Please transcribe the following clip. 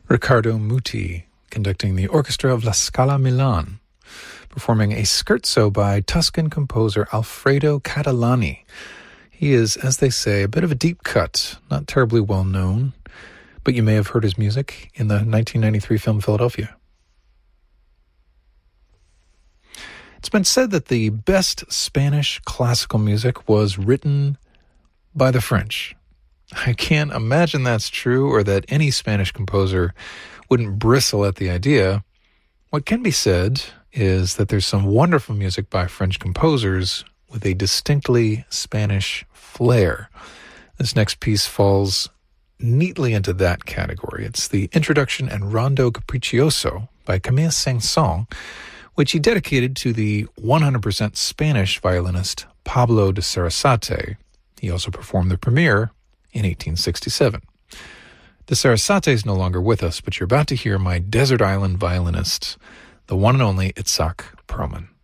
Riccardo Muti, conducting the orchestra of La Scala Milan, performing a scherzo by Tuscan composer Alfredo Catalani. He is, as they say, a bit of a deep cut, not terribly well known, but you may have heard his music in the 1993 film Philadelphia. It's been said that the best Spanish classical music was written by the French. I can't imagine that's true or that any Spanish composer wouldn't bristle at the idea. What can be said is that there's some wonderful music by French composers with a distinctly Spanish flair. This next piece falls neatly into that category. It's the introduction and Rondo Capriccioso by Camille Saint-Saëns, which he dedicated to the 100% Spanish violinist Pablo de Sarasate. He also performed the premiere in 1867. De Sarasate is no longer with us, but you're about to hear my desert island violinist, the one and only Itzhak Perlman.